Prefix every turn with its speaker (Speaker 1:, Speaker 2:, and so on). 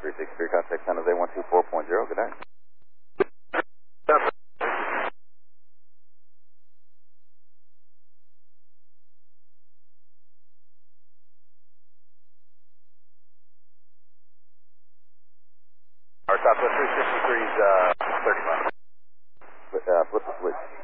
Speaker 1: 363, contact San Jose 124.0. Good night. Our Southwest 363 is 30 miles. Flip the switch.